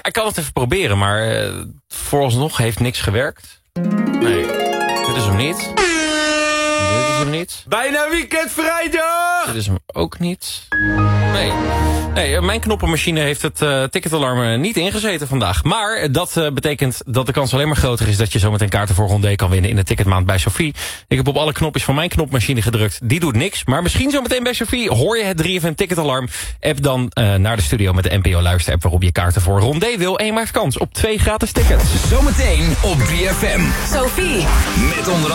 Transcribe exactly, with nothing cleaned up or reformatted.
Ja, ik kan het even proberen, maar uh, vooralsnog heeft niks gewerkt. Nee, dit is hem niet. Dit is hem niet. Bijna weekend vrijdag! Dit is hem ook niet. Nee. Nee, mijn knoppenmachine heeft het uh, ticketalarm niet ingezeten vandaag. Maar dat uh, betekent dat de kans alleen maar groter is... dat je zometeen kaarten voor Rondé kan winnen in de ticketmaand bij Sophie. Ik heb op alle knopjes van mijn knopmachine gedrukt. Die doet niks. Maar misschien zometeen bij Sophie hoor je het drie F M ticketalarm. App dan uh, naar de studio met de N P O luisterapp... waarop je kaarten voor Rondé wil. En je maakt kans op twee gratis tickets. Zometeen op drie F M. Sophie. Met onder